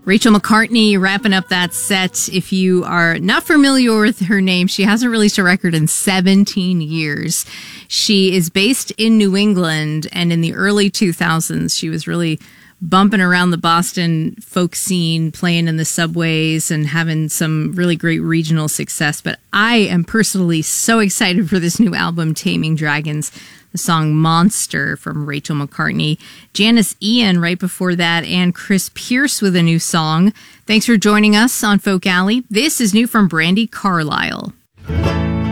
Rachel McCartney wrapping up that set. If you are not familiar with her name, she hasn't released a record in 17 years. She is based in New England, and in the early 2000s, she was really bumping around the Boston folk scene, playing in the subways and having some really great regional success. But I am personally so excited for this new album, Taming Dragons. The song Monster from Rachel McCartney. Janice Ian right before that, and Chris Pierce with a new song. Thanks for joining us on Folk Alley. This is new from Brandi Carlile.